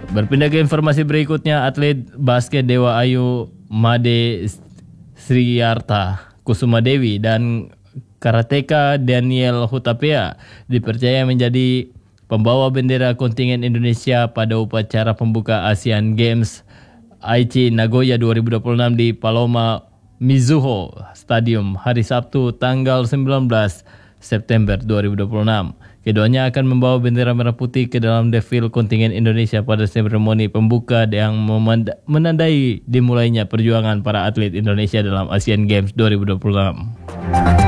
Berpindah ke informasi berikutnya, atlet basket Dewa Ayu Made Sriyarta Kusuma Dewi dan karateka Daniel Hutapea dipercaya menjadi pembawa bendera kontingen Indonesia pada upacara pembuka Asian Games Aichi Nagoya 2026 di Paloma Mizuho Stadium hari Sabtu tanggal 19 September 2026. Keduanya akan membawa bendera merah putih ke dalam defil kontingen Indonesia pada seremoni pembuka yang menandai dimulainya perjuangan para atlet Indonesia dalam Asian Games 2026.